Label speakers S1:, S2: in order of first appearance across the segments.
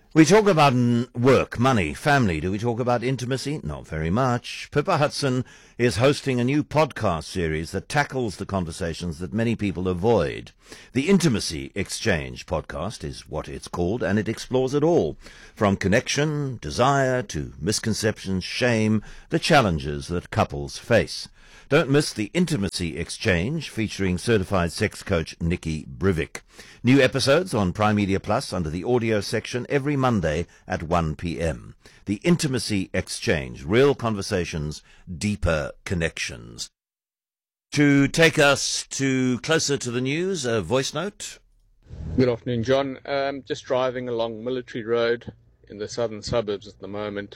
S1: We talk about work, money, family. Do we talk about intimacy? Not very much. Pippa Hudson is hosting a new podcast series that tackles the conversations that many people avoid. The Intimacy Exchange podcast is what it's called, and it explores it all, from connection, desire, to misconceptions, shame, the challenges that couples face. Don't miss the Intimacy Exchange, featuring certified sex coach Nikki Brivik. New episodes on Prime Media Plus under the audio section every Monday at 1 p.m. The Intimacy Exchange, real conversations, deeper connections. To take us closer to the news, a voice note.
S2: Good afternoon, John. Just driving along Military Road in the southern suburbs at the moment.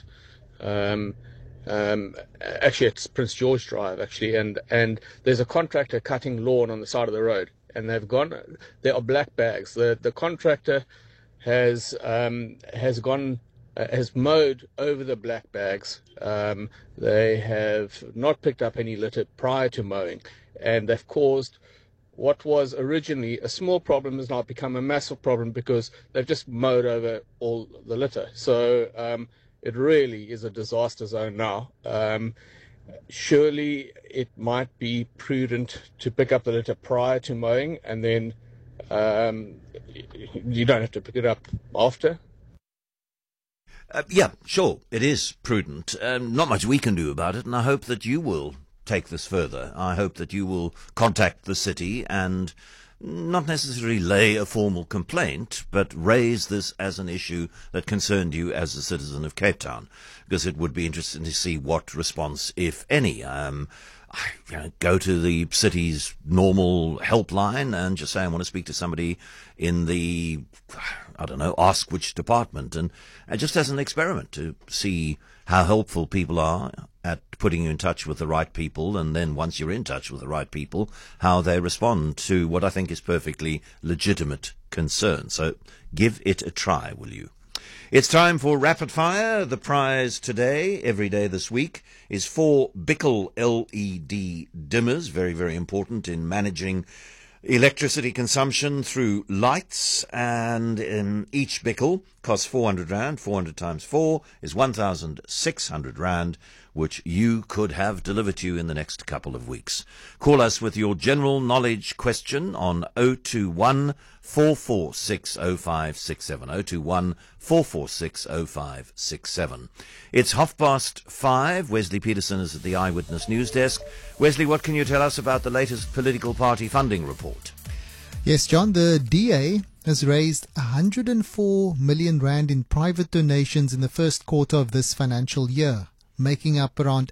S2: Actually, it's Prince George Drive, actually, and there's a contractor cutting lawn on the side of the road, and there are black bags. The contractor has mowed over the black bags. They have not picked up any litter prior to mowing, and they've caused what was originally a small problem has now become a massive problem because they've just mowed over all the litter. So it really is a disaster zone now. Surely it might be prudent to pick up the litter prior to mowing, and then you don't have to pick it up after.
S1: Yeah, sure, it is prudent. Not much we can do about it, and I hope that you will take this further. I hope that you will contact the city and not necessarily lay a formal complaint, but raise this as an issue that concerned you as a citizen of Cape Town, because it would be interesting to see what response, if any. Go to the city's normal helpline and just say, I want to speak to somebody in the, ask which department, and just as an experiment to see how helpful people are at putting you in touch with the right people, and then once you're in touch with the right people, how they respond to what I think is perfectly legitimate concern. So give it a try, will you? It's time for Rapid Fire. The prize today, every day this week, is 4 Bickel LED dimmers, very, very important in managing electricity consumption through lights, and each Bickel costs 400 Rand. 400 times 4 is 1,600 Rand, which you could have delivered to you in the next couple of weeks. Call us with your general knowledge question on 021 446 0567. 021 446 0567. It's 5:30. Wesley Peterson is at the Eyewitness News Desk. Wesley, what can you tell us about the latest political party funding report?
S3: Yes, John, the DA has raised 104 million Rand in private donations in the first quarter of this financial year, making up around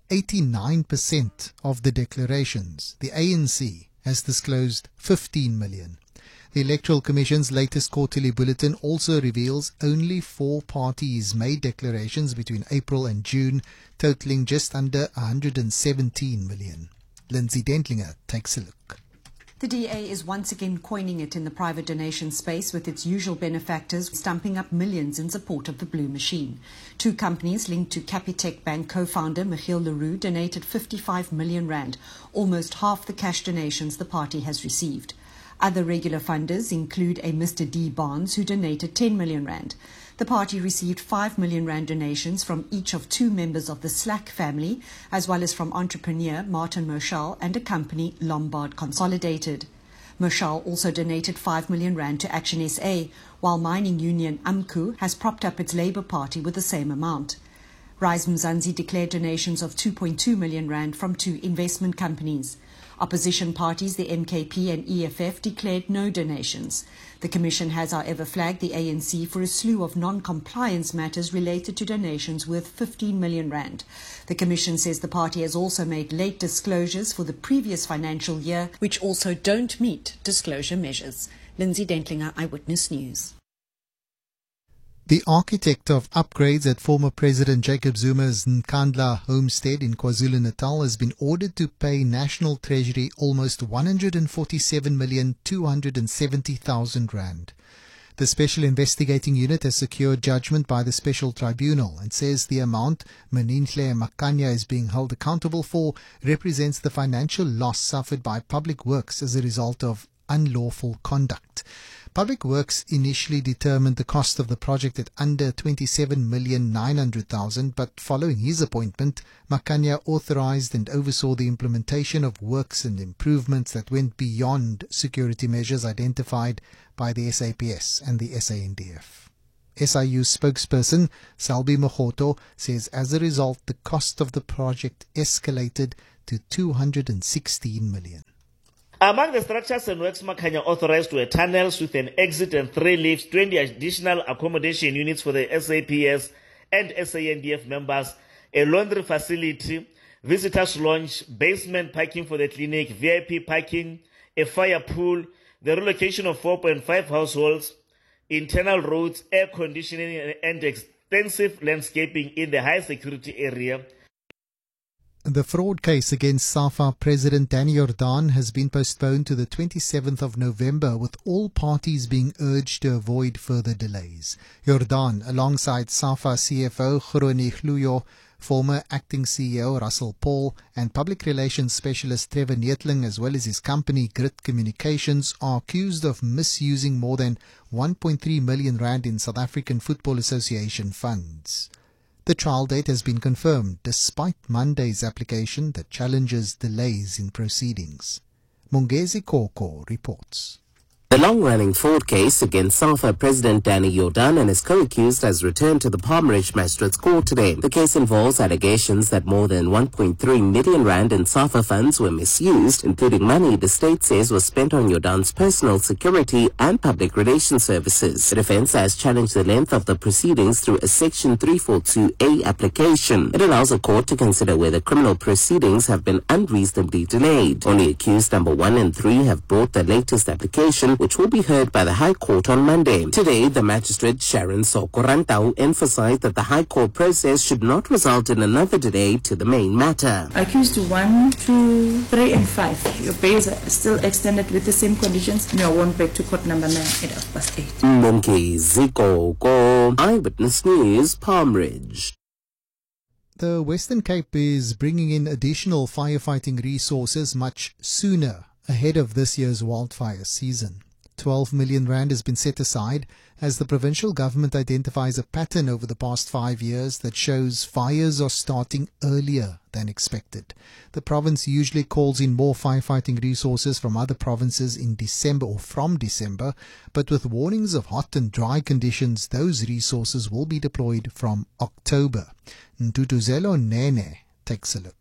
S3: 89% of the declarations. The ANC has disclosed 15 million. The Electoral Commission's latest quarterly bulletin also reveals only 4 parties made declarations between April and June, totaling just under 117 million. Lindsay Dentlinger takes a look.
S4: The DA is once again coining it in the private donation space, with its usual benefactors stumping up millions in support of the blue machine. 2 companies linked to Capitec Bank co-founder Michiel Leroux donated 55 million Rand, almost half the cash donations the party has received. Other regular funders include a Mr. D. Barnes, who donated 10 million Rand. The party received 5 million Rand donations from each of 2 members of the Slack family, as well as from entrepreneur Martin Moshal and a company, Lombard Consolidated. Moshal also donated 5 million Rand to Action SA, while mining union AMCU has propped up its Labour Party with the same amount. Rise Mzansi declared donations of 2.2 million Rand from 2 investment companies. Opposition parties, the MKP and EFF, declared no donations. The Commission has, however, flagged the ANC for a slew of non-compliance matters related to donations worth 15 million Rand. The Commission says the party has also made late disclosures for the previous financial year, which also don't meet disclosure measures. Lindsay Dentlinger, Eyewitness News.
S3: The architect of upgrades at former President Jacob Zuma's Nkandla homestead in KwaZulu-Natal has been ordered to pay National Treasury almost 147,270,000 Rand. The Special Investigating Unit has secured judgment by the Special Tribunal and says the amount Maninhle Makanya is being held accountable for represents the financial loss suffered by Public Works as a result of unlawful conduct. Public Works initially determined the cost of the project at under 27,900,000, but following his appointment, Makhanya authorized and oversaw the implementation of works and improvements that went beyond security measures identified by the SAPS and the SANDF. SIU spokesperson Selby Mogoto says as a result, the cost of the project escalated to 216 million.
S5: Among the structures and works Makhanya authorized were tunnels with an exit and 3 lifts, 20 additional accommodation units for the SAPS and SANDF members, a laundry facility, visitors lounge, basement parking for the clinic, VIP parking, a fire pool, the relocation of 4.5 households, internal roads, air conditioning and extensive landscaping in the high security area.
S3: The fraud case against SAFA President Danny Jordaan has been postponed to the 27th of November, with all parties being urged to avoid further delays. Jordaan, alongside SAFA CFO Groenie Gloejo, former acting CEO Russell Paul, and public relations specialist Trevor Neethling, as well as his company Grit Communications, are accused of misusing more than 1.3 million rand in South African Football Association funds. The trial date has been confirmed despite Monday's application that challenges delays in proceedings. Mungezi Koko reports.
S6: The long-running fraud case against SAFA President Danny Jordaan and his co-accused has returned to the Palmeridge Magistrates Court today. The case involves allegations that more than 1.3 million rand in SAFA funds were misused, including money the state says was spent on Jordaan's personal security and public relations services. The defense has challenged the length of the proceedings through a Section 342A application. It allows a court to consider whether criminal proceedings have been unreasonably delayed. Only accused number 1 and 3 have brought the latest application, which will be heard by the High Court on Monday. Today, the magistrate Sharon Sokorantau emphasized that the High Court process should not result in another delay to the main matter.
S7: Accused 1, 2, 3, and 5. Your bails are still extended with the same conditions, and you are warned back to court number 9 at 8:30.
S6: Mungezi Koko, Eyewitness News, Palmeridge.
S3: The Western Cape is bringing in additional firefighting resources much sooner ahead of this year's wildfire season. 12 million rand has been set aside as the provincial government identifies a pattern over the past 5 years that shows fires are starting earlier than expected. The province usually calls in more firefighting resources from other provinces in December or from December, but with warnings of hot and dry conditions, those resources will be deployed from October. Ntutuzelo Nene takes a look.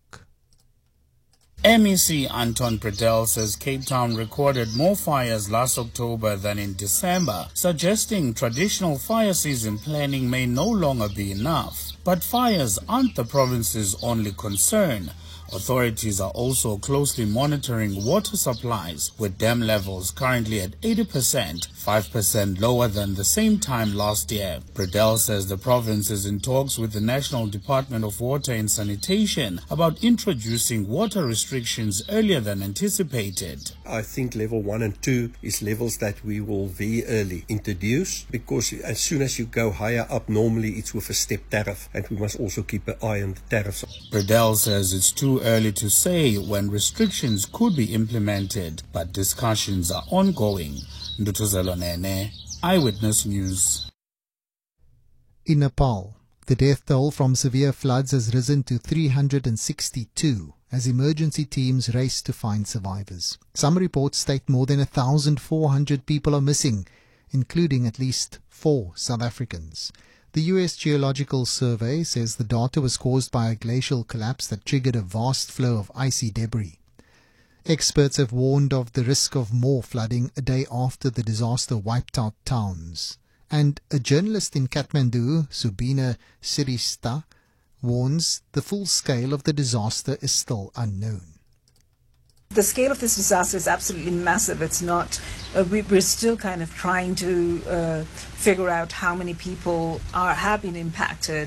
S8: MEC Anton Predel says Cape Town recorded more fires last October than in December, suggesting traditional fire season planning may no longer be enough. But fires aren't the province's only concern. Authorities are also closely monitoring water supplies, with dam levels currently at 80%, 5% lower than the same time last year. Predel says the province is in talks with the National Department of Water and Sanitation about introducing water restrictions earlier than anticipated.
S9: I think level 1 and 2 is levels that we will very early introduce, because as soon as you go higher up, normally it's with a step tariff, and we must also keep an eye on the tariffs.
S8: Predel says it's too early to say when restrictions could be implemented, but discussions are ongoing. Ndutuzelo Nene, Eyewitness News.
S3: In Nepal, the death toll from severe floods has risen to 362 as emergency teams race to find survivors. Some reports state more than 1,400 people are missing, including at least 4 South Africans. The US Geological Survey says the data was caused by a glacial collapse that triggered a vast flow of icy debris. Experts have warned of the risk of more flooding a day after the disaster wiped out towns. And a journalist in Kathmandu, Subina Sirista, warns the full scale of the disaster is still unknown.
S10: The scale of this disaster is absolutely massive. It's not, we're still kind of trying to figure out how many people have been impacted.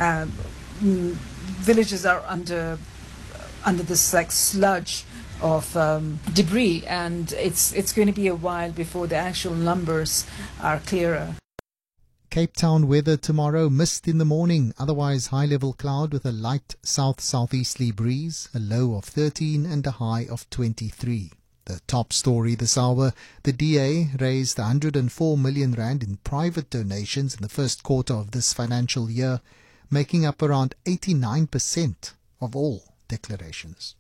S10: Villages are under this like sludge of debris, and it's going to be a while before the actual numbers are clearer.
S3: Cape Town weather tomorrow: mist in the morning, otherwise high-level cloud with a light south-southeasterly breeze, a low of 13 and a high of 23. The top story this hour, the DA raised 104 million rand in private donations in the first quarter of this financial year, making up around 89% of all declarations.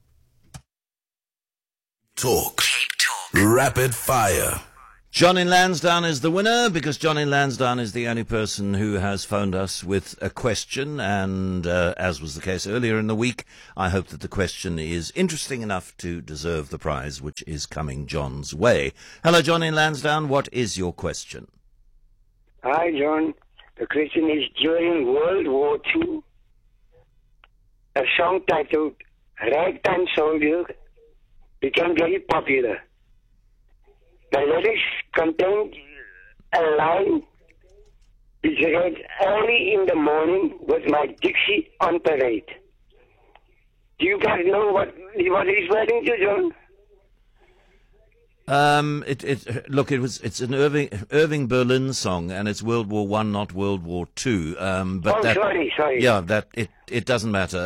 S11: Talk. Rapid fire.
S1: John in Lansdowne is the winner because John in Lansdowne is the only person who has phoned us with a question, and as was the case earlier in the week, I hope that the question is interesting enough to deserve the prize which is coming John's way. Hello, John in Lansdowne. What is your question?
S12: Hi, John. The question is, during World War II, a song titled Ragtime Soldier became very popular. The lyrics contained a line which read, "Early in the morning with my Dixie on parade." Do you guys know what he's referring to, John?
S1: It's an Irving Berlin song, and it's World War I, not World War II.
S12: Sorry.
S1: Yeah, it doesn't matter.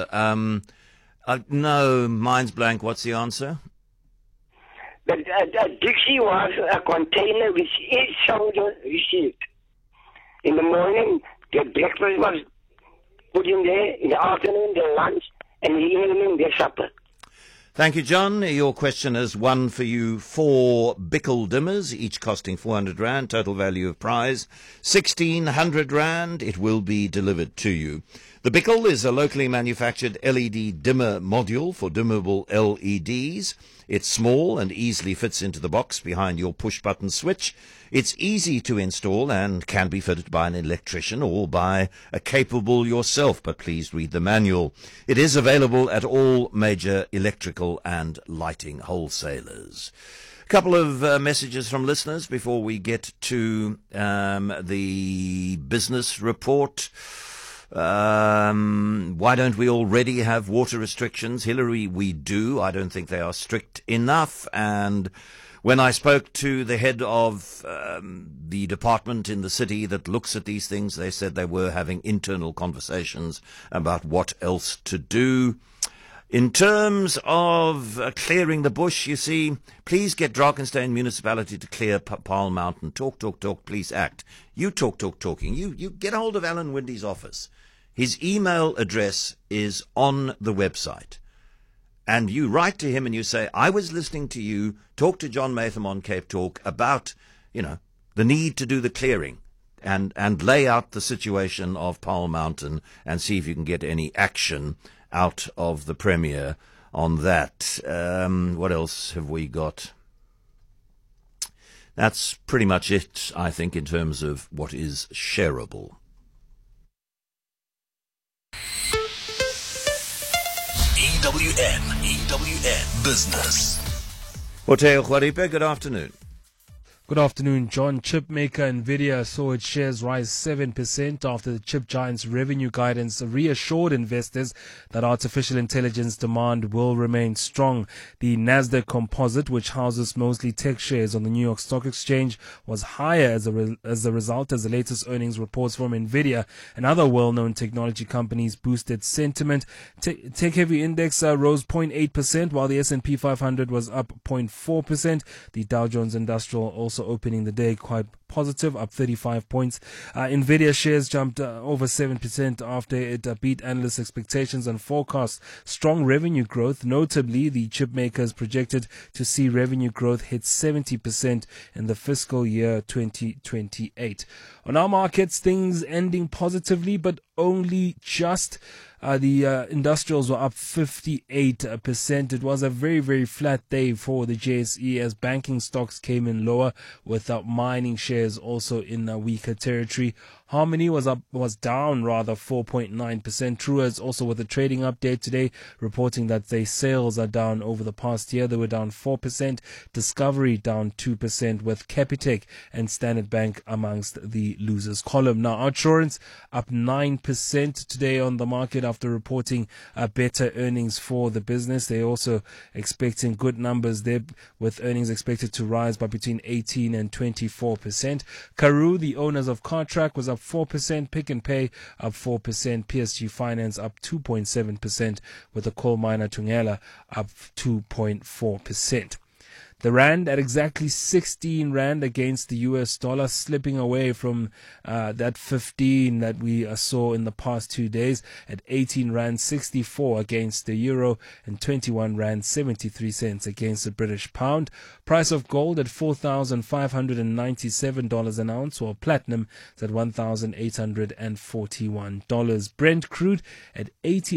S1: No, mine's blank. What's the answer?
S12: But Dixie was a container which each soldier received. In the morning, their breakfast was put in there, in the afternoon, their lunch, and in the evening, their supper.
S1: Thank you, John. Your question has won for you 4 Bickle dimmers, each costing 400 rand, total value of prize 1,600 rand. It will be delivered to you. The Bickle is a locally manufactured LED dimmer module for dimmable LEDs. It's small and easily fits into the box behind your push-button switch. It's easy to install and can be fitted by an electrician or by a capable yourself, but please read the manual. It is available at all major electrical and lighting wholesalers. A couple of messages from listeners before we get to the business report. Why don't we already have water restrictions? Hillary, we do. I don't think they are strict enough. And when I spoke to the head of the department in the city that looks at these things, they said they were having internal conversations about what else to do. In terms of clearing the bush, you see, please get Drakenstein Municipality to clear Paarl Mountain. Talk, please act. You talking. You get hold of Alan Windy's office. His email address is on the website. And you write to him and you say, I was listening to you talk to John Maytham on Cape Talk about, the need to do the clearing and lay out the situation of Paarl Mountain and see if you can get any action out of the Premier on that. What else have we got? That's pretty much it, I think, in terms of what is shareable.
S11: EWN Business.
S1: Oteo Khwaripe, good afternoon.
S13: Good afternoon, John. Chip maker Nvidia saw its shares rise 7% after the chip giant's revenue guidance reassured investors that artificial intelligence demand will remain strong. The Nasdaq Composite, which houses mostly tech shares on the New York Stock Exchange, was higher as a result as the latest earnings reports from Nvidia and other well-known technology companies boosted sentiment. Tech-heavy index rose 0.8%, while the S&P 500 was up 0.4%. The Dow Jones Industrial also opening the day quite positive, up 35 points. Nvidia shares jumped over 7% after it beat analyst expectations and forecast strong revenue growth. Notably, the chip makers projected to see revenue growth hit 70% in the fiscal year 2028. On our markets, things ending positively, but only just. The industrials were up 58%. It was a very, very flat day for the JSE as banking stocks came in lower, with mining shares also in weaker territory. Harmony was down 4.9%. Truworths also with a trading update today, reporting that their sales are down over the past year. They were down 4%. Discovery down 2%, with Capitec and Standard Bank amongst the losers column. Now, Outsurance up 9% today on the market after reporting better earnings for the business. They're also expecting good numbers there, with earnings expected to rise by between 18 and 24%. Karoo, the owners of Cartrack, was up 4%, Pick n Pay up 4%, PSG Finance up 2.7%, with the coal miner Thungela up 2.4%. The rand at exactly 16 rand against the US dollar, slipping away from that 15 that we saw in the past 2 days, at 18 rand 64 against the euro and 21 rand 73 cents against the British pound. Price of gold at $4,597 an ounce, while platinum is at $1,841. Brent crude at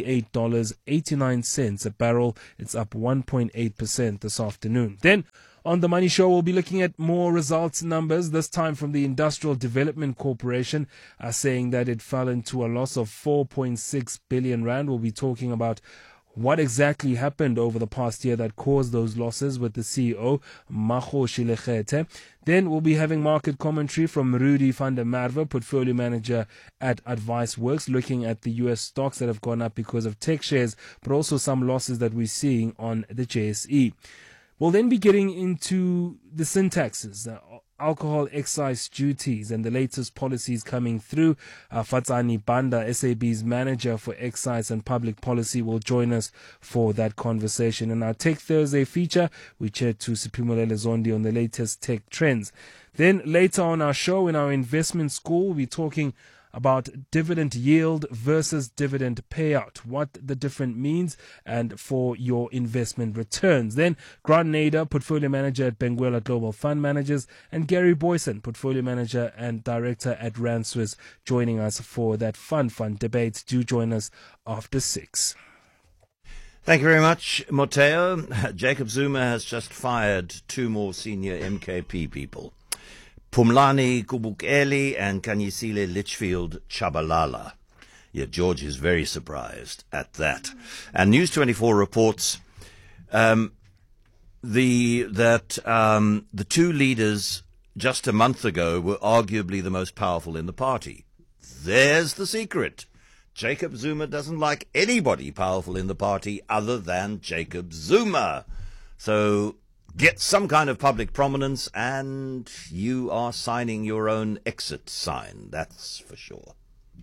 S13: $88.89 a barrel. It's up 1.8% this afternoon. Then on the Money Show, we'll be looking at more results numbers, this time from the Industrial Development Corporation, saying that it fell into a loss of 4.6 billion rand. We'll be talking about what exactly happened over the past year that caused those losses with the CEO, Makhosi Legethe. Then we'll be having market commentary from Rudy van der Merwe, portfolio manager at Advice Works, looking at the US stocks that have gone up because of tech shares, but also some losses that we're seeing on the JSE. We'll then be getting into the syntaxes, alcohol excise duties and the latest policies coming through. Fatsani Banda, SAB's manager for excise and public policy, will join us for that conversation. In our Tech Thursday feature, we chat to Siphumelele Zondi on the latest tech trends. Then later on our show, in our investment school, we'll be talking about dividend yield versus dividend payout, what the difference means and for your investment returns. Then Grant Nader, portfolio manager at Benguela Global Fund Managers, and Gary Boyson, portfolio manager and director at Rand Swiss, joining us for that fun debate. Do join us after 6.
S1: Thank you very much, Moteo. Jacob Zuma has just fired 2 more senior MKP people, Phumlani Kubukeli and Kanyisile Litchfield Chabalala. Yeah, George is very surprised at that. And News 24 reports that the 2 leaders just a month ago were arguably the most powerful in the party. There's the secret. Jacob Zuma doesn't like anybody powerful in the party other than Jacob Zuma. So get some kind of public prominence and you are signing your own exit sign, that's for sure.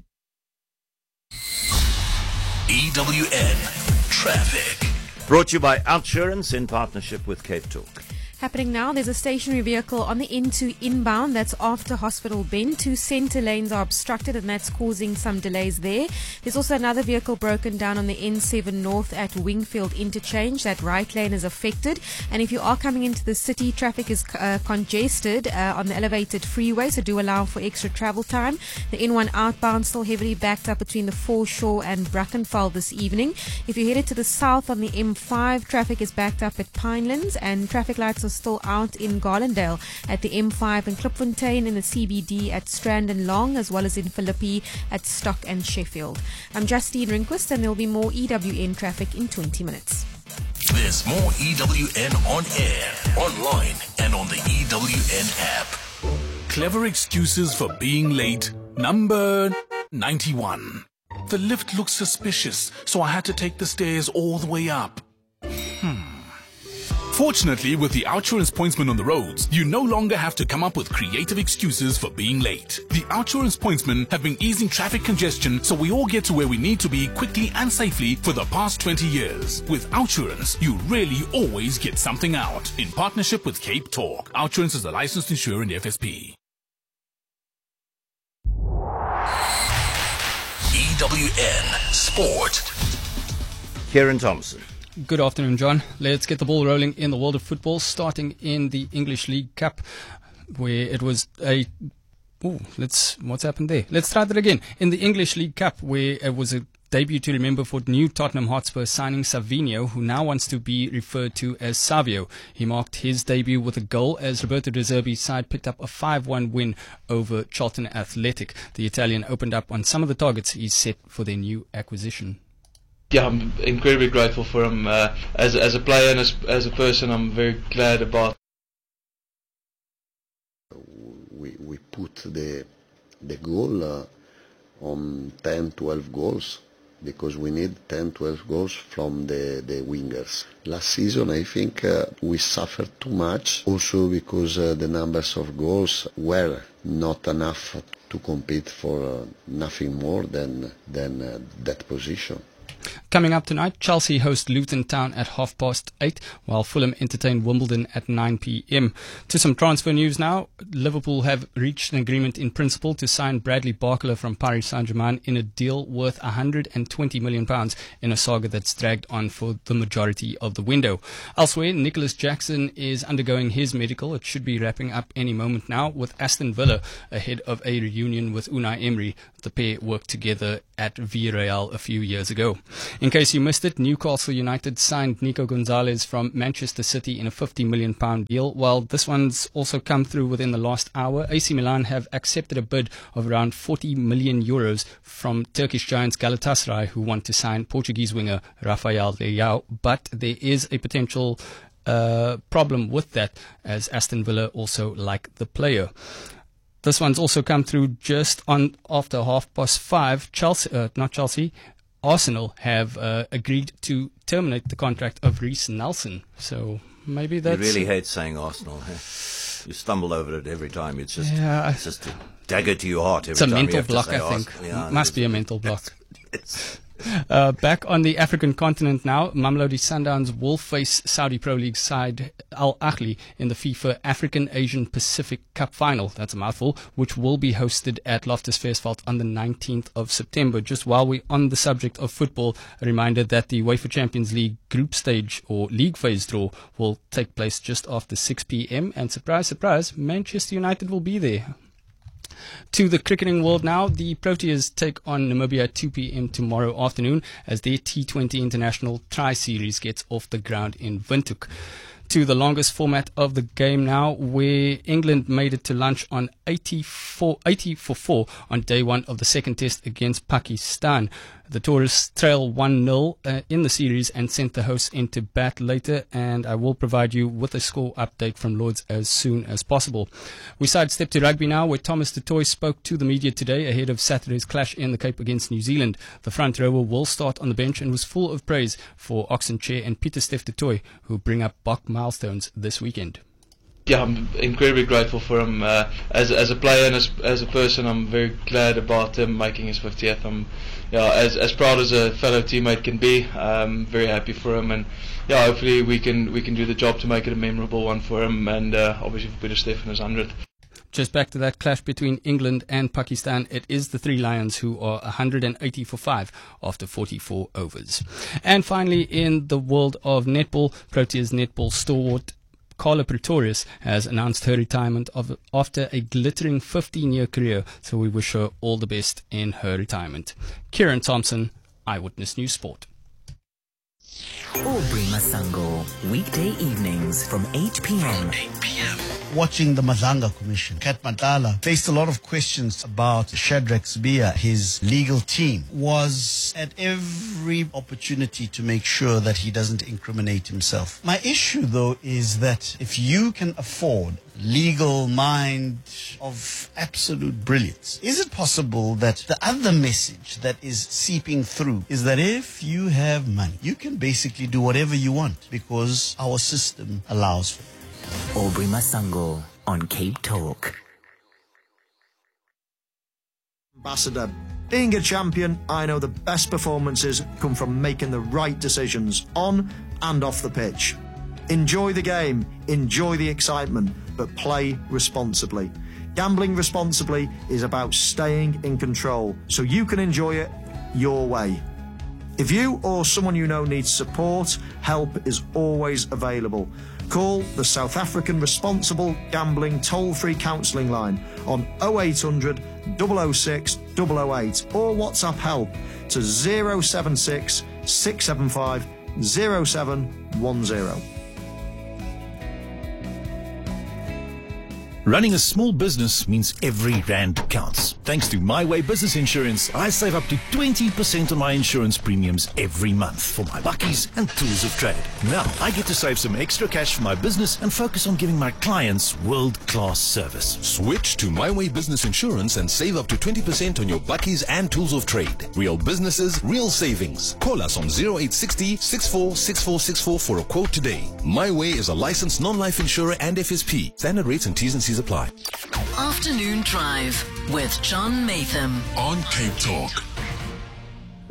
S11: EWN Traffic.
S1: Brought to you by Outsurance in partnership with Cape Talk.
S14: Happening now, there's a stationary vehicle on the N2 inbound that's after Hospital Bend. 2 centre lanes are obstructed and that's causing some delays there. There's also another vehicle broken down on the N7 north at Wingfield interchange. That right lane is affected. And if you are coming into the city, traffic is congested on the elevated freeway, so do allow for extra travel time. The N1 outbound still heavily backed up between the Foreshore and Brackenfell this evening. If you're headed to the south on the M5, traffic is backed up at Pinelands and traffic lights are still out in Garlandale at the M5 and Klipfontein, in the CBD at Strand and Long, as well as in Philippi at Stock and Sheffield. I'm Justine Rinquist and there'll be more EWN traffic in 20 minutes.
S11: There's more EWN on air, online, and on the EWN app. Clever excuses for being late. Number 91. The lift looks suspicious, so I had to take the stairs all the way up. Fortunately, with the Outsurance pointsman on the roads, you no longer have to come up with creative excuses for being late. The Outsurance pointsmen have been easing traffic congestion so we all get to where we need to be quickly and safely for the past 20 years. With Outsurance, you really always get something out. In partnership with Cape Talk, Outsurance is a licensed insurer in the FSP. EWN Sport.
S1: Kieran Thompson.
S15: Good afternoon, John. Let's get the ball rolling in the world of football, starting in the English League Cup, where it was a... what's happened there? Let's try that again. In the English League Cup, where it was a debut to remember for new Tottenham Hotspur signing Savinho, who now wants to be referred to as Savio. He marked his debut with a goal as Roberto De Zerbi's side picked up a 5-1 win over Charlton Athletic. The Italian opened up on some of the targets he set for their new acquisition.
S16: Yeah, I'm incredibly grateful for him as a player and as a person. I'm very glad about.
S17: We put the goal on 10-12 goals because we need 10-12 goals from the wingers. Last season I think we suffered too much, also because the numbers of goals were not enough to compete for nothing more than that position.
S15: Coming up tonight, Chelsea host Luton Town at 8:30, while Fulham entertain Wimbledon at 9 p.m. To some transfer news now. Liverpool have reached an agreement in principle to sign Bradley Barcola from Paris Saint-Germain in a deal worth £120 million in a saga that's dragged on for the majority of the window. Elsewhere, Nicholas Jackson is undergoing his medical. It should be wrapping up any moment now, with Aston Villa ahead of a reunion with Unai Emery. The pair worked together at Villarreal a few years ago. In case you missed it, Newcastle United signed Nico Gonzalez from Manchester City in a £50 million deal. While this one's also come through within the last hour, AC Milan have accepted a bid of around €40 million from Turkish giants Galatasaray, who want to sign Portuguese winger Rafael Leao. But there is a potential problem with that, as Aston Villa also like the player. This one's also come through just on after 5:30. Arsenal have agreed to terminate the contract of Reece Nelson. So maybe that's...
S1: You really hate saying Arsenal. Hey? You stumble over it every time. It's just a dagger to your heart every time.
S15: It's a mental block, I think.
S1: Yeah,
S15: must be a mental block. Back on the African continent now, Mamelodi Sundowns will face Saudi Pro League side Al Ahly in the FIFA African Asian Pacific Cup final. That's a mouthful, which will be hosted at Loftus Versfeld on the 19th of September. Just while we're on the subject of football, a reminder that the UEFA Champions League group stage or league phase draw will take place just after 6 p.m. And surprise, surprise, Manchester United will be there. To the cricketing world now, the Proteas take on Namibia at 2 p.m. tomorrow afternoon as their T20 International Tri-Series gets off the ground in Windhoek. To the longest format of the game now, where England made it to lunch on 80 for 4 on day one of the second test against Pakistan. The tourists trail 1-0 in the series and sent the hosts into bat later, and I will provide you with a score update from Lords as soon as possible. We sidestep to rugby now, where Thomas du Toit spoke to the media today ahead of Saturday's clash in the Cape against New Zealand. The front rower will start on the bench and was full of praise for Oxen Chair and Pieter-Steph du Toit, who bring up Bach milestones this weekend.
S16: Yeah, I'm incredibly grateful for him as a player and as a person. I'm very glad about him making his 50th. I'm as proud as a fellow teammate can be. Very happy for him, and hopefully we can do the job to make it a memorable one for him, and obviously for Pieter-Steph and his 100th.
S15: Just back to that clash between England and Pakistan, it is the Three Lions who are 180 for 5 after 44 overs. And finally, in the world of netball, Proteas netball stalwart Carla Pretorius has announced her retirement after a glittering 15-year career, so we wish her all the best in her retirement. Kieran Thompson, Eyewitness News Sport.
S18: Aubrey Masango, weekday evenings from 8 p.m.
S19: Watching the Mazanga Commission, Kat Matala faced a lot of questions about Shadrack Sibiya. His legal team was at every opportunity to make sure that he doesn't incriminate himself. My issue, though, is that if you can afford legal mind of absolute brilliance, is it possible that the other message that is seeping through is that if you have money, you can basically do whatever you want because our system allows for it?
S18: Aubrey Masango on Cape Talk.
S20: Ambassador. Being a champion, I know the best performances come from making the right decisions on and off the pitch. Enjoy the game, enjoy the excitement, but play responsibly. Gambling responsibly is about staying in control so you can enjoy it your way. If you or someone you know needs support, help is always available. Call the South African Responsible Gambling toll-free counselling line on 0800 006 008 or WhatsApp help to 076 675 0710.
S21: Running a small business means every rand counts. Thanks to My Way Business Insurance, I save up to 20% on my insurance premiums every month for my bakkies and tools of trade. Now, I get to save some extra cash for my business and focus on giving my clients world-class service.
S22: Switch to My Way Business Insurance and save up to 20% on your bakkies and tools of trade. Real businesses, real savings. Call us on 0860 646464 for a quote today. My Way is a licensed non-life insurer and FSP. Standard rates and T's and C's apply.
S18: Afternoon Drive with John Matham
S11: on Cape Talk.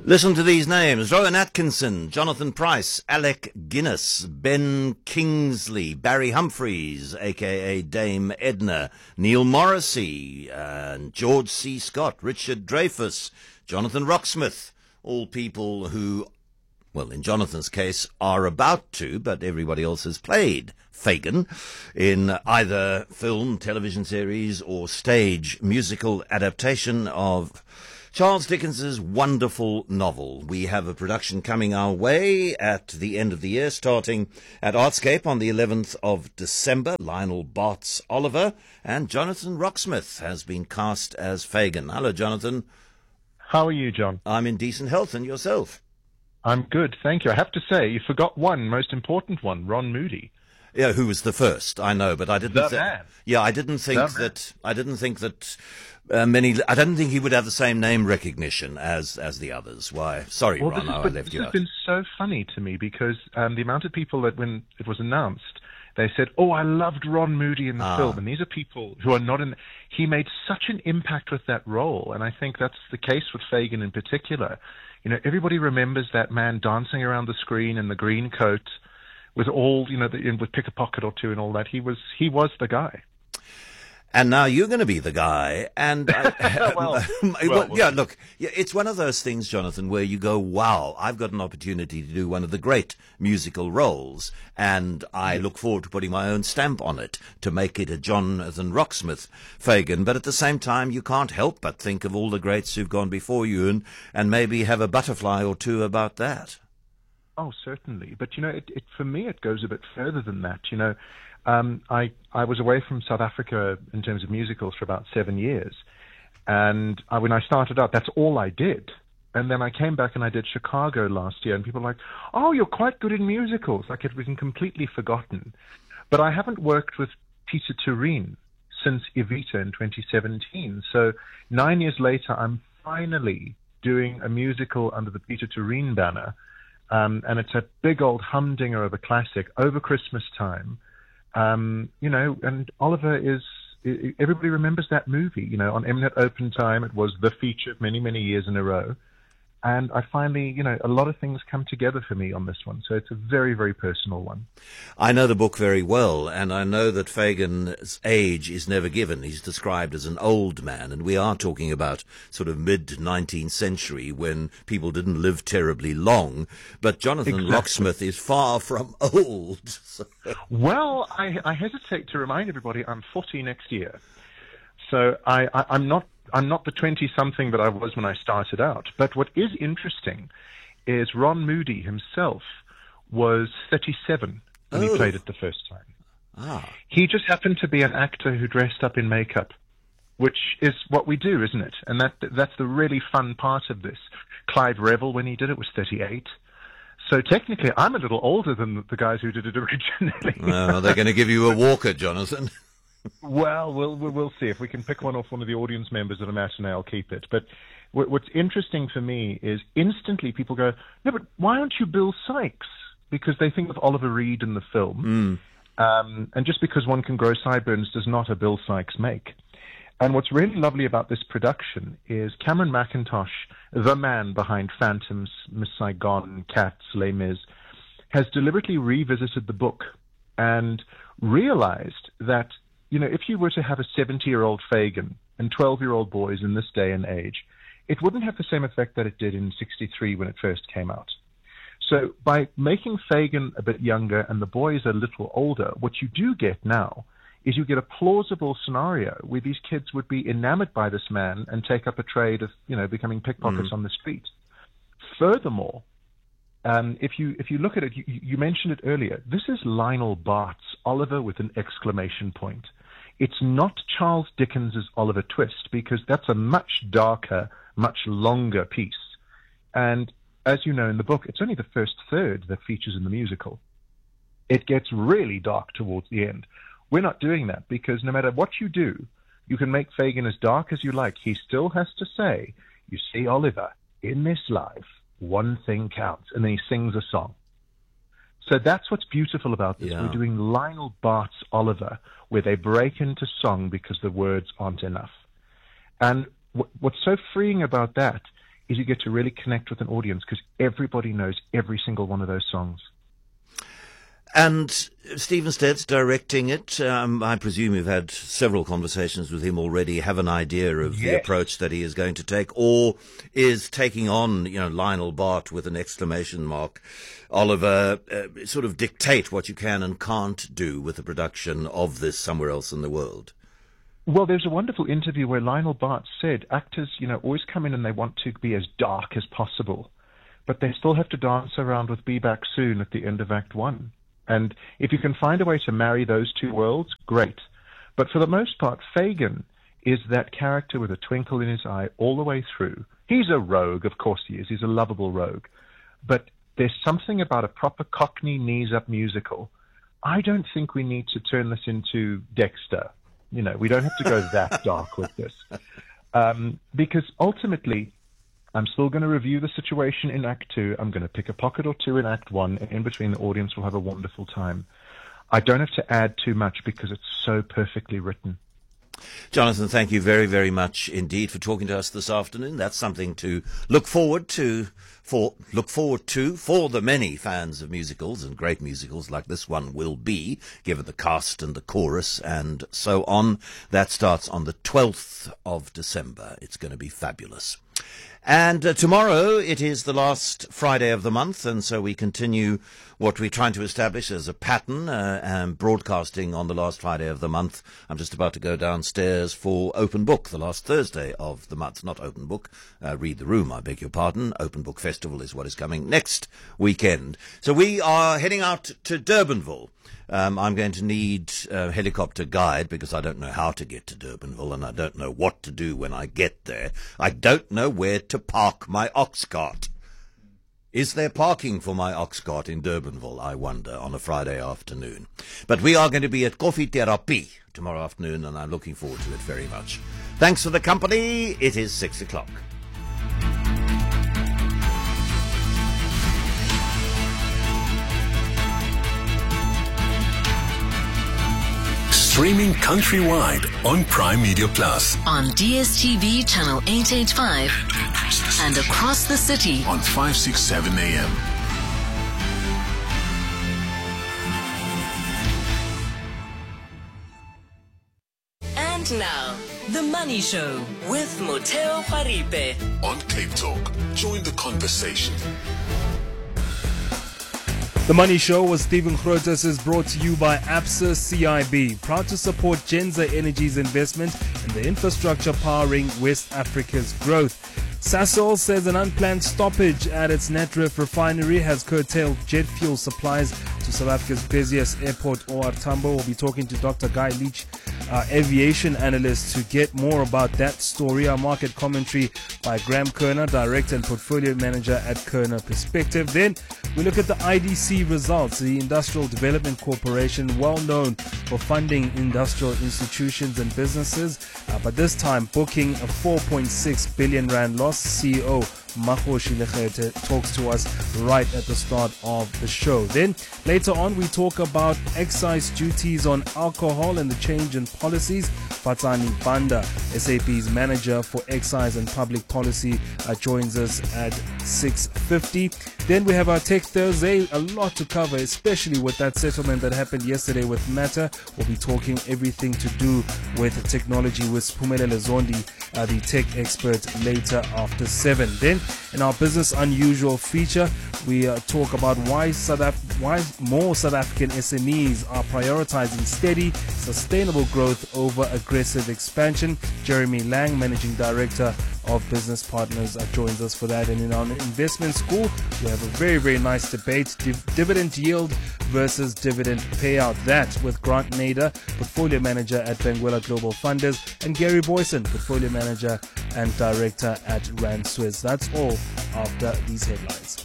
S1: Listen to these names: Rowan Atkinson, Jonathan Price, Alec Guinness, Ben Kingsley, Barry Humphries, a.k.a. Dame Edna, Neil Morrissey, George C. Scott, Richard Dreyfuss, Jonathan Rocksmith, all people who, well, in Jonathan's case, are about to, but everybody else has played Fagin in either film, television series, or stage musical adaptation of Charles Dickens's wonderful novel. We have a production coming our way at the end of the year, starting at Artscape on the 11th of December. Lionel Bart's Oliver and Jonathan Rocksmith has been cast as Fagin. Hello, Jonathan.
S2: How are you, John?
S1: I'm in decent health, and yourself?
S2: I'm good, thank you. I have to say, you forgot one most important one, Ron Moody.
S1: Yeah, who was the first? I know, but I didn't. I didn't think that. I didn't think that many. I didn't think he would have the same name recognition as the others. Why? Sorry,
S2: well,
S1: Ron, I left you out.
S2: This has been so funny to me because the amount of people that when it was announced, they said, "Oh, I loved Ron Moody in the film," and these are people who are not in. He made such an impact with that role, and I think that's the case with Fagin in particular. You know, everybody remembers that man dancing around the screen in the green coat, with all, you know, with pick a pocket or two and all that. He was the guy.
S1: And now you're going to be the guy. And look, it's one of those things, Jonathan, where you go, wow, I've got an opportunity to do one of the great musical roles, and I look forward to putting my own stamp on it to make it a Jonathan Rocksmith Fagin. But at the same time, you can't help but think of all the greats who've gone before you, and maybe have a butterfly or two about that.
S2: Oh, certainly. But, you know, for me, it goes a bit further than that. You know, I was away from South Africa in terms of musicals for about 7 years. And when I started out, that's all I did. And then I came back and I did Chicago last year. And people were like, oh, you're quite good in musicals. Like, it was completely forgotten. But I haven't worked with Peter Turin since Evita in 2017. So 9 years later, I'm finally doing a musical under the Peter Turin banner. And it's a big old humdinger of a classic over Christmas time. You know, and Oliver everybody remembers that movie. You know, on Mnet Open Time, it was the feature many, many years in a row. And I finally, you know, a lot of things come together for me on this one. So it's a very, very personal one.
S1: I know the book very well, and I know that Fagin's age is never given. He's described as an old man, and we are talking about sort of mid-19th century when people didn't live terribly long. But Jonathan Rocksmith is far from old. So.
S2: Well, I hesitate to remind everybody I'm 40 next year. So I'm not the 20-something that I was when I started out. But what is interesting is Ron Moody himself was 37 when he played it the first time. He just happened to be an actor who dressed up in makeup, which is what we do, isn't it? And that's the really fun part of this. Clive Revill, when he did it, was 38. So technically, I'm a little older than the guys who did it originally.
S1: Well, they're going to give you a walker, Jonathan.
S2: Well, we'll see. If we can pick one off one of the audience members at a matinee, I'll keep it. But what's interesting for me is instantly people go, no, but why aren't you Bill Sikes? Because they think of Oliver Reed in the film. And just because one can grow sideburns does not a Bill Sikes make. And what's really lovely about this production is Cameron McIntosh, the man behind Phantoms, Miss Saigon, Cats, Les Mis, has deliberately revisited the book and realized that, you know, if you were to have a 70-year-old Fagin and 12-year-old boys in this day and age, it wouldn't have the same effect that it did in 63 when it first came out. So by making Fagin a bit younger and the boys a little older, what you do get now is you get a plausible scenario where these kids would be enamored by this man and take up a trade of, you know, becoming pickpockets on the street. Furthermore, if you look at it, you mentioned it earlier, this is Lionel Bart's Oliver with an exclamation point. It's not Charles Dickens's Oliver Twist, because that's a much darker, much longer piece. And as you know in the book, it's only the first third that features in the musical. It gets really dark towards the end. We're not doing that, because no matter what you do, you can make Fagin as dark as you like. He still has to say, you see, Oliver, in this life, one thing counts, and then he sings a song. So that's what's beautiful about this. Yeah. We're doing Lionel Bart's Oliver, where they break into song because the words aren't enough. And what's so freeing about that is you get to really connect with an audience because everybody knows every single one of those songs.
S1: And Stephen Stead's directing it. I presume you've had several conversations with him already, have an idea of the approach that he is going to take, or is taking on, Lionel Bart with an exclamation mark, Oliver, sort of dictate what you can and can't do with the production of this somewhere else in the world.
S2: Well, there's a wonderful interview where Lionel Bart said actors, always come in and they want to be as dark as possible, but they still have to dance around with Be Back Soon at the end of Act 1. And if you can find a way to marry those two worlds, great. But for the most part, Fagin is that character with a twinkle in his eye all the way through. He's a rogue, of course he is. He's a lovable rogue. But there's something about a proper Cockney knees-up musical. I don't think we need to turn this into Dexter. We don't have to go that dark with this. Because ultimately, I'm still going to review the situation in Act 2. I'm going to pick a pocket or two in Act 1, and in between the audience will have a wonderful time. I don't have to add too much because it's so perfectly written.
S1: Jonathan, thank you very, very much indeed for talking to us this afternoon. That's something to look forward to for the many fans of musicals, and great musicals like this one will be, given the cast and the chorus and so on. That starts on the 12th of December. It's going to be fabulous. And tomorrow it is the last Friday of the month, and so we continue what we're trying to establish as a pattern, broadcasting on the last Friday of the month. I'm just about to go downstairs for Open Book, the last Thursday of the month. Not Open Book, Read the Room, I beg your pardon. Open Book Festival is what is coming next weekend. So we are heading out to Durbanville. I'm going to need a helicopter guide because I don't know how to get to Durbanville and I don't know what to do when I get there. I don't know where to park my ox cart. Is there parking for my ox cart in Durbanville, I wonder, on a Friday afternoon? But we are going to be at Coffee Therapy tomorrow afternoon and I'm looking forward to it very much. Thanks for the company. It is 6 o'clock.
S22: Streaming countrywide on Prime Media Plus.
S4: On DSTV channel 885 and across the city
S22: on 567 AM.
S4: And now, The Money Show with Moteo Paripe.
S22: On Cape Talk. Join the conversation.
S13: The Money Show with Stephen Grootes is brought to you by Absa CIB, proud to support Genza Energy's investment in the infrastructure powering West Africa's growth. Sasol says an unplanned stoppage at its Natref refinery has curtailed jet fuel supplies to South Africa's busiest airport, OR Tambo. We'll be talking to Dr. Guy Leach, aviation analyst, to get more about that story. Our market commentary by Graham Kerner, Director and Portfolio Manager at Kerner Perspective. Then we look at the IDC results, the Industrial Development Corporation, well known for funding industrial institutions and businesses, but this time booking a 4.6 billion rand loss. CEO Makhoshi Lekete talks to us right at the start of the show. Then later on we talk about excise duties on alcohol and the change in policies. Fatsani Banda, SAP's manager for excise and public policy, joins us at 6:50. Then we have our Tech Thursday, a lot to cover, especially with that settlement that happened yesterday with Meta. We'll be talking everything to do with technology with Siphumelele Zondi, the tech expert, later after 7. Then in our Business Unusual feature, we talk about why more South African SMEs are prioritizing steady, sustainable growth over aggressive expansion. Jeremy Lang, Managing Director of Business Partners, joins us for that. And in our investment school, we have a very, very nice debate, dividend yield versus dividend payout. That with Grant Nader, Portfolio Manager at Benguela Global Funders, and Gary Boyson, Portfolio Manager and Director at Rand Swiss. That's all after these headlines.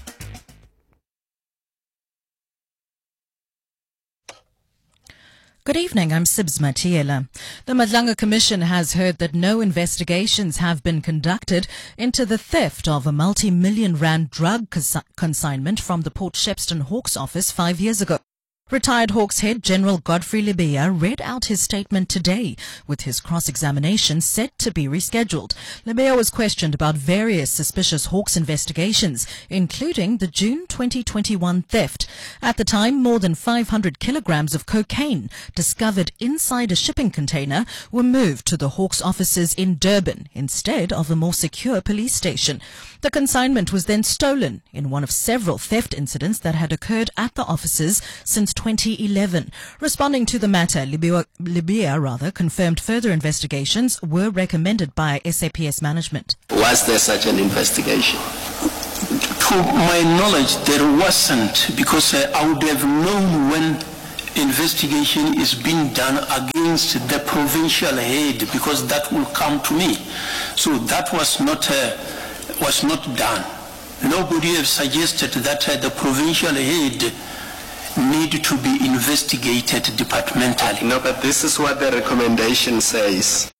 S5: Good evening, I'm Sibs Matiela. The Madlanga Commission has heard that no investigations have been conducted into the theft of a multi-million rand drug consignment from the Port Shepstone Hawks office 5 years ago. Retired Hawks head General Godfrey Lebeya read out his statement today, with his cross-examination set to be rescheduled. Lebeya was questioned about various suspicious Hawks investigations, including the June 2021 theft. At the time, more than 500 kilograms of cocaine discovered inside a shipping container were moved to the Hawks offices in Durban instead of a more secure police station. The consignment was then stolen in one of several theft incidents that had occurred at the offices since 2011. Responding to the matter, Lebeya confirmed further investigations were recommended by SAPS management.
S6: Was there such an investigation? To my knowledge, there wasn't, because I would have known when investigation is being done against the provincial head, because that will come to me. So that was not done. Nobody has suggested that the provincial head need to be investigated departmentally.
S7: No, but this is what the recommendation says.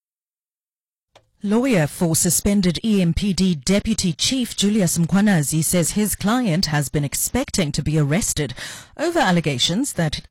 S5: Lawyer for suspended EMPD Deputy Chief Julius Mkhwanazi says his client has been expecting to be arrested over allegations that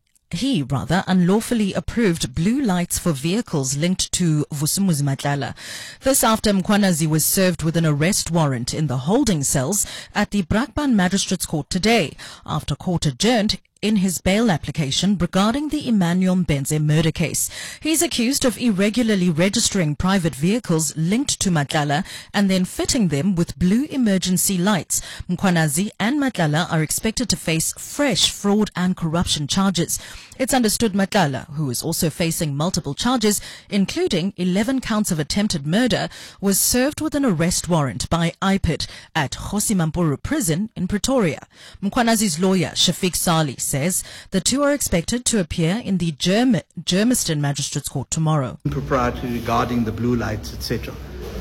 S5: he unlawfully approved blue lights for vehicles linked to Vusumuzi Matlala. This after Mkhwanazi was served with an arrest warrant in the holding cells at the Brakpan Magistrates Court today, after court adjourned in his bail application regarding the Emmanuel Mbenze murder case. He's accused of irregularly registering private vehicles linked to Matlala and then fitting them with blue emergency lights. Mkhwanazi and Matlala are expected to face fresh fraud and corruption charges. It's understood Matlala, who is also facing multiple charges, including 11 counts of attempted murder, was served with an arrest warrant by IPID at Kgosi Mampuru prison in Pretoria. Mkhwanazi's lawyer, Shafiq Sali, says the two are expected to appear in the Germiston Magistrates Court tomorrow.
S23: Propriety regarding the blue lights, etc.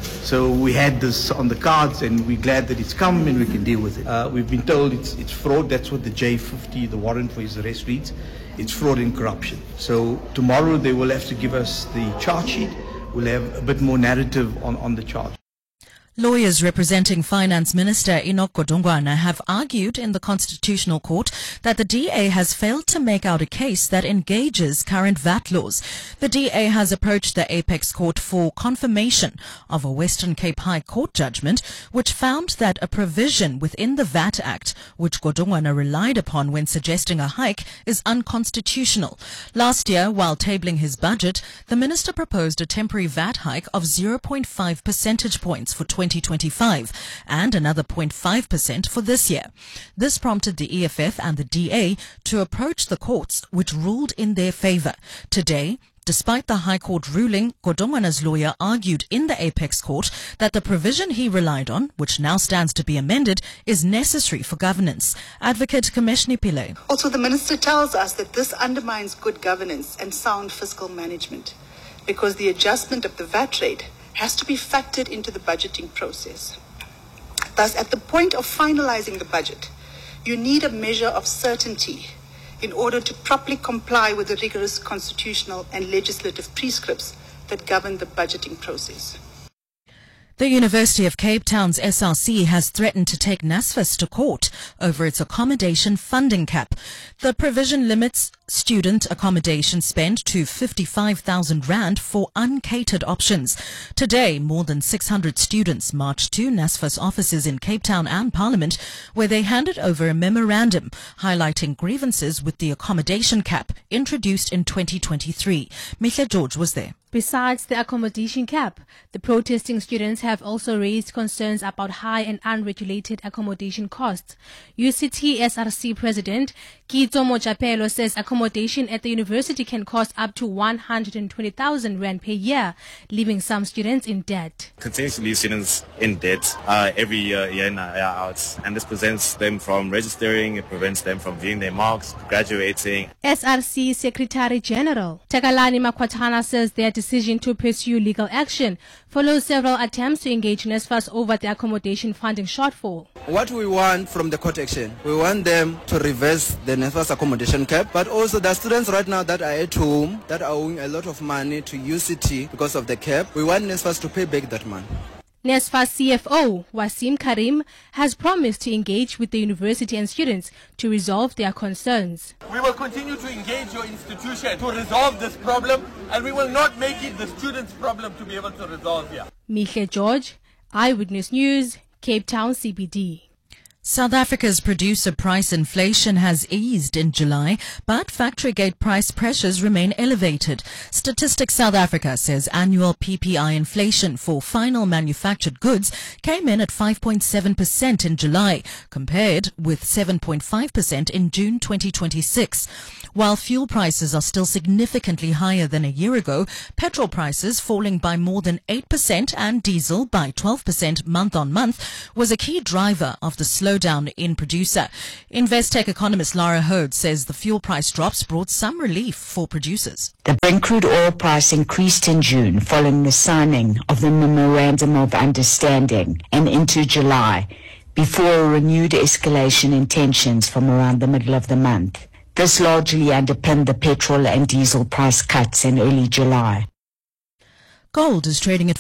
S23: So we had this on the cards, and we're glad that it's come and we can deal with it. We've been told it's fraud. That's what the J50, the warrant for his arrest, reads. It's fraud and corruption. So tomorrow they will have to give us the charge sheet. We'll have a bit more narrative on the charge.
S5: Lawyers representing Finance Minister Enoch Godongwana have argued in the Constitutional Court that the DA has failed to make out a case that engages current VAT laws. The DA has approached the Apex Court for confirmation of a Western Cape High Court judgment which found that a provision within the VAT Act, which Godongwana relied upon when suggesting a hike, is unconstitutional. Last year, while tabling his budget, the minister proposed a temporary VAT hike of 0.5 percentage points for 2025 and another 0.5% for this year. This prompted the EFF and the DA to approach the courts, which ruled in their favour. Today, despite the High Court ruling, Godongwana's lawyer argued in the Apex Court that the provision he relied on, which now stands to be amended, is necessary for governance. Advocate Kameshni Pillay.
S24: Also, the minister tells us that this undermines good governance and sound fiscal management because the adjustment of the VAT rate has to be factored into the budgeting process. Thus, at the point of finalizing the budget, you need a measure of certainty in order to properly comply with the rigorous constitutional and legislative prescripts that govern the budgeting process.
S5: The University of Cape Town's SRC has threatened to take NSFAS to court over its accommodation funding cap. The provision limits student accommodation spend to 55,000 rand for uncatered options. Today, more than 600 students marched to NSFAS offices in Cape Town and Parliament, where they handed over a memorandum highlighting grievances with the accommodation cap introduced in 2023. Mihle George was there.
S25: Besides the accommodation cap, the protesting students have also raised concerns about high and unregulated accommodation costs. UCT SRC President Kitso Mojapelo says accommodation at the university can cost up to 120,000 rand per year, leaving some students in debt.
S26: Continue to leave students in debt every year in, year out, and this prevents them from registering, it prevents them from viewing their marks, graduating.
S25: SRC Secretary General Takalani Makwatana says their decision to pursue legal action follows several attempts to engage NSFAS over the accommodation funding shortfall.
S27: What we want from the court action, we want them to reverse the NSFAS accommodation cap, but also the students right now that are at home that are owing a lot of money to UCT because of the cap, we want NSFAS to pay back that money.
S25: NSFAS CFO Wasim Karim has promised to engage with the university and students to resolve their concerns.
S3: We will continue to engage your institution to resolve this problem, and we will not make it the students' problem to be able to resolve here.
S25: Mihle George, Eyewitness News, Cape Town CBD.
S5: South Africa's producer price inflation has eased in July, but factory gate price pressures remain elevated. Statistics South Africa says annual PPI inflation for final manufactured goods came in at 5.7% in July, compared with 7.5% in June 2026. While fuel prices are still significantly higher than a year ago, petrol prices falling by more than 8% and diesel by 12% month on month was a key driver of the slowdown in producer. Investec economist Lara Hode says the fuel price drops brought some relief for producers.
S8: The Brent crude oil price increased in June following the signing of the Memorandum of Understanding and into July, before a renewed escalation in tensions from around the middle of the month. This largely underpinned the petrol and diesel price cuts in early July.
S5: Gold is trading at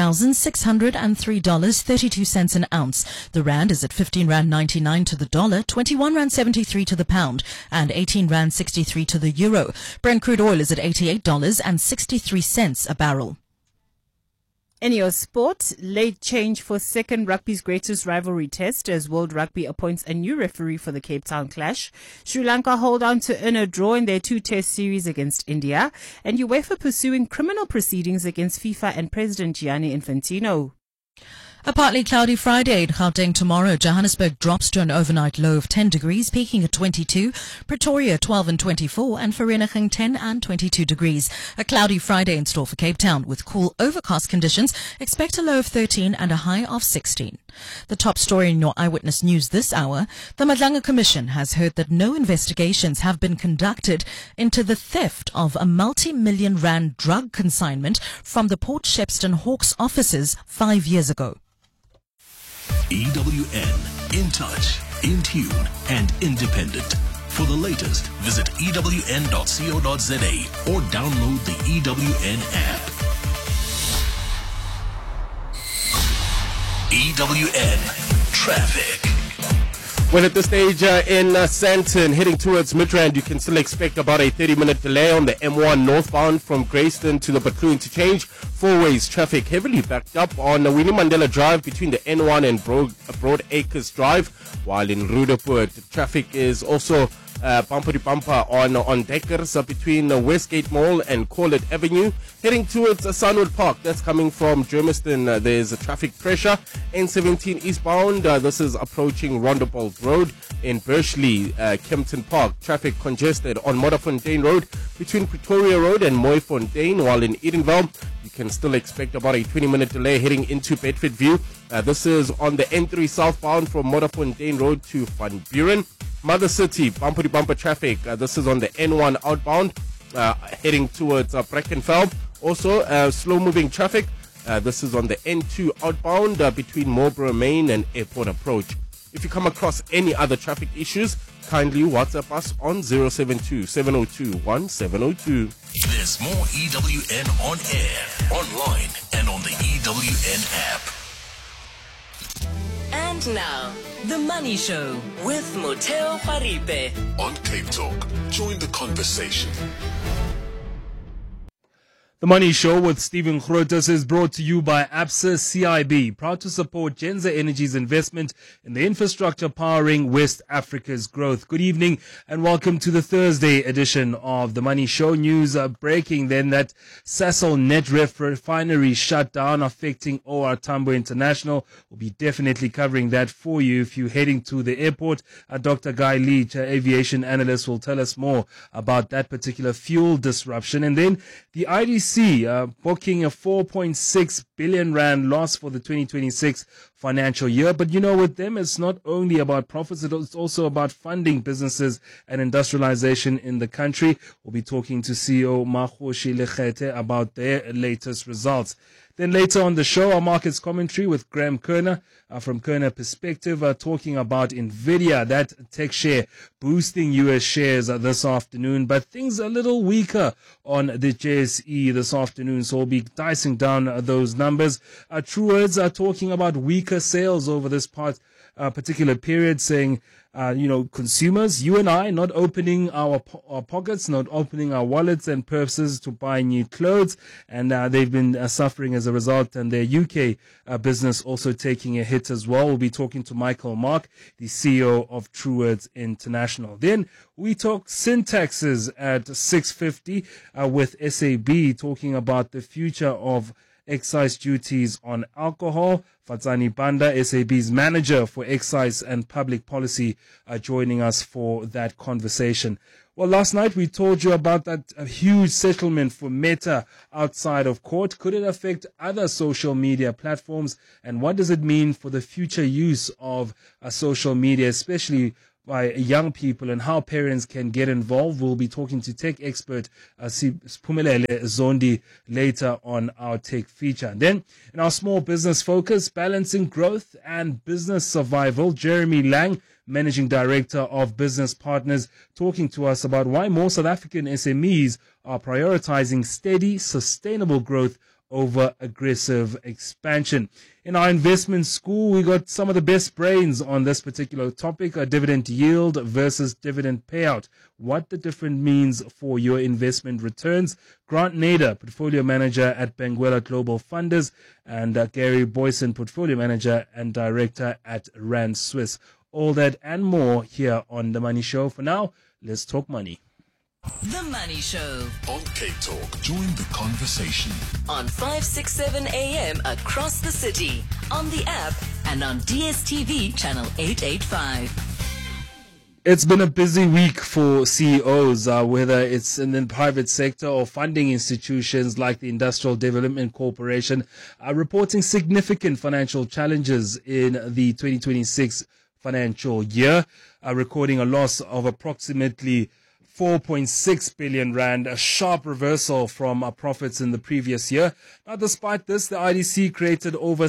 S5: $4,603.32 an ounce. The rand is at 15 rand 99 to the dollar, 21 rand 73 to the pound, and 18 rand 63 to the euro. Brent crude oil is at $88.63 a barrel.
S9: In your sport, late change for second rugby's greatest rivalry test as World Rugby appoints a new referee for the Cape Town clash. Sri Lanka hold on to earn a draw in their two-test series against India. And UEFA pursuing criminal proceedings against FIFA and President Gianni Infantino.
S5: A partly cloudy Friday in Gauteng tomorrow. Johannesburg drops to an overnight low of 10 degrees, peaking at 22. Pretoria 12 and 24, and Vereeniging 10 and 22 degrees. A cloudy Friday in store for Cape Town with cool overcast conditions. Expect a low of 13 and a high of 16. The top story in your Eyewitness News this hour. The Madlanga Commission has heard that no investigations have been conducted into the theft of a multi-million rand drug consignment from the Port Shepstone Hawks offices 5 years ago.
S21: EWN, in touch, in tune, and independent. For the latest, visit ewn.co.za or download the EWN app. EWN Traffic.
S10: Well, at this stage in Sandton, heading towards Midrand, you can still expect about a 30-minute delay on the M1 northbound from Grayston to the Batlu interchange. Four ways traffic heavily backed up on Winnie Mandela Drive between the N1 and Broad Acres Drive, while in Roodepoort, traffic is also bumper to bumper on Deckers between Westgate Mall and Corlett Avenue. Heading towards Sunwood Park, that's coming from Germiston, there's a traffic pressure. N17 eastbound, this is approaching Rondebolt Road. In Bursley, Kempton Park, traffic congested on Modderfontein Road between Pretoria Road and Mooifontein, while in Edenvale, you can still expect about a 20-minute delay heading into Bedfordview. This is on the N3 southbound from Modderfontein Road to Van Buren. Mother City, bumper-to-bumper traffic. This is on the N1 outbound, heading towards Brackenfell. Also, slow-moving traffic. This is on the N2 outbound between Marlborough Main and Airport Approach. If you come across any other traffic issues, kindly WhatsApp us on 072-702-1702.
S21: There's more EWN on air, online, and on the EWN app.
S18: And now, The Money Show with Moteo Paripe.
S22: On Cape Talk, join the conversation.
S13: The Money Show with Stephen Grotus is brought to you by Absa CIB, proud to support Genza Energy's investment in the infrastructure powering West Africa's growth. Good evening and welcome to the Thursday edition of The Money Show. News breaking then that Sasol Netref refinery shut down, affecting OR Tambo International. We'll be definitely covering that for you if you're heading to the airport. Dr. Guy Leach, aviation analyst, will tell us more about that particular fuel disruption. And then the IDC booking a 4.6 billion rand loss for the 2026 financial year. But you know, with them, it's not only about profits, it's also about funding businesses and industrialization in the country. We'll be talking to CEO Makhoshi Lekete about their latest results. Then later on the show, our markets commentary with Graham Kerner from Kerner Perspective, talking about NVIDIA, that tech share boosting U.S. shares this afternoon. But things are a little weaker on the JSE this afternoon, so we'll be dicing down those numbers. numbers. Truwords are talking about weaker sales over this particular period, saying, consumers, you and I, not opening our pockets, not opening our wallets and purses to buy new clothes. And they've been suffering as a result. And their UK business also taking a hit as well. We'll be talking to Michael Mark, the CEO of Truwords International. Then we talk syntaxes at 6:50 with SAB, talking about the future of excise duties on alcohol. Fatsani Banda, SAB's manager for excise and public policy, joining us for that conversation. Well, last night we told you about that huge settlement for Meta outside of court. Could it affect other social media platforms? And what does it mean for the future use of social media, especially by young people, and how parents can get involved? We'll be talking to tech expert Siphumelele Zondi later on our tech feature. And then in our small business focus, balancing growth and business survival, Jeremy Lang, Managing Director of Business Partners, talking to us about why more South African SMEs are prioritizing steady, sustainable growth over aggressive expansion. In our investment school, we got some of the best brains on this particular topic, a dividend yield versus dividend payout, what the difference means for your investment returns. Grant Nader, Portfolio Manager at Benguela Global Funders, and Gary Boyson, Portfolio Manager and Director at Rand Swiss. All that and more here on The Money Show. For now, let's talk money.
S18: The Money Show
S22: on Cape Talk. Join the conversation
S18: on 567 AM across the city, on the app, and on DSTV channel 885.
S13: It's been a busy week for CEOs, whether it's in the private sector or funding institutions like the Industrial Development Corporation, reporting significant financial challenges in the 2026 financial year, recording a loss of approximately 4.6 billion rand, a sharp reversal from profits in the previous year. Now, despite this, the IDC created over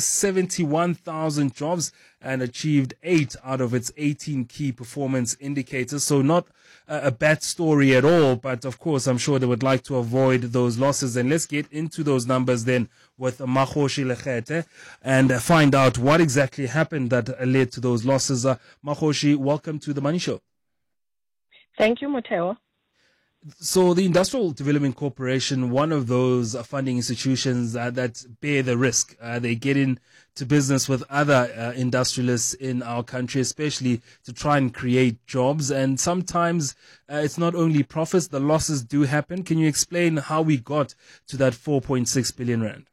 S13: 71,000 jobs and achieved 8 out of its 18 key performance indicators. So not a bad story at all, but of course, I'm sure they would like to avoid those losses. And let's get into those numbers then with Makhoshi Lekete and find out what exactly happened that led to those losses. Makhoshi, welcome to The Money Show.
S12: Thank you, Moteo.
S13: So the Industrial Development Corporation, one of those funding institutions that bear the risk. They get into business with other industrialists in our country, especially to try and create jobs. And sometimes it's not only profits, the losses do happen. Can you explain how we got to that 4.6 billion rand?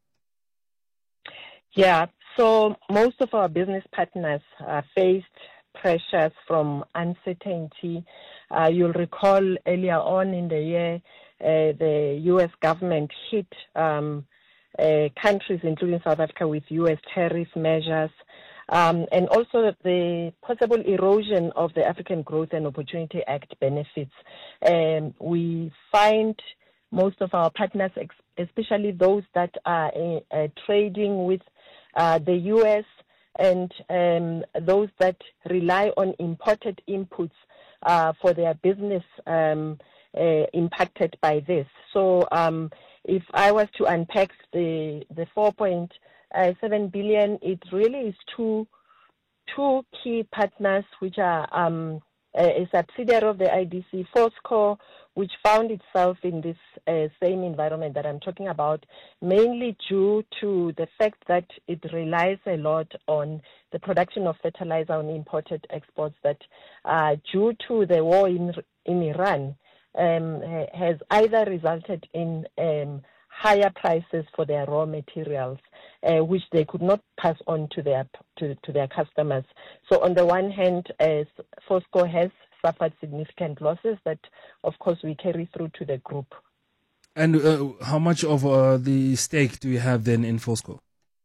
S12: Yeah, so most of our business partners faced pressures from uncertainty. You'll recall earlier on in the year, the U.S. government hit countries, including South Africa, with U.S. tariff measures, and also the possible erosion of the African Growth and Opportunity Act benefits. We find most of our partners, especially those that are trading with the U.S., and those that rely on imported inputs for their business impacted by this. So if I was to unpack the 4.7 billion, it really is two key partners, which are a subsidiary of the IDC, Fosco, which found itself in this same environment that I'm talking about, mainly due to the fact that it relies a lot on the production of fertilizer on imported exports that, due to the war in Iran, has either resulted in higher prices for their raw materials, which they could not pass on to their customers. So on the one hand, Fosco has suffered significant losses that, of course, we carry through to the group.
S13: And how much of the stake do you have then in Fosco?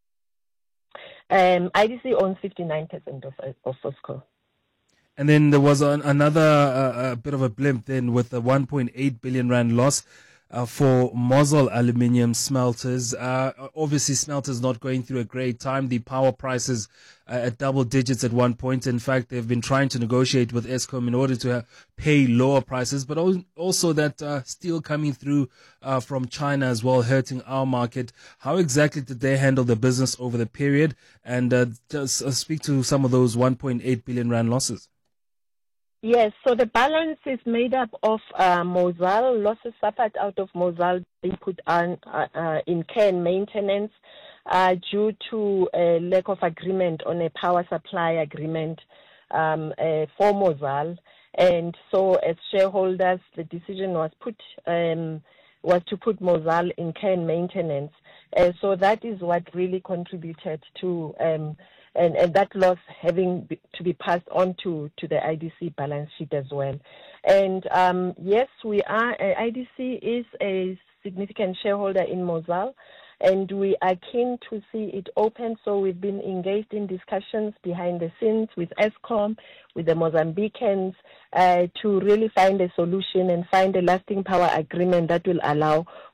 S12: IDC owns 59% of Fosco.
S13: And then there was another bit of a blimp then with the 1.8 billion rand loss. for Mosal aluminium smelters. Obviously, smelters not going through a great time. The power prices at double digits at one point. In fact, they've been trying to negotiate with Eskom in order to pay lower prices, but also that steel coming through from China as well, hurting our market. How exactly did they handle the business over the period? And just speak to some of those 1.8 billion rand losses.
S12: Yes, so the balance is made up of Mosal, losses suffered out of Mosal being put on in care and maintenance due to a lack of agreement on a power supply agreement for Mosal. And so as shareholders, the decision was to put Mosal in care and maintenance. So that is what really contributed to and that loss having to be passed on to the IDC balance sheet as well. And yes, we are. IDC is a significant shareholder in Mosal, and we are keen to see it open. So we've been engaged in discussions behind the scenes with Eskom, with the Mozambicans, to really find a solution and find a lasting power agreement that will allow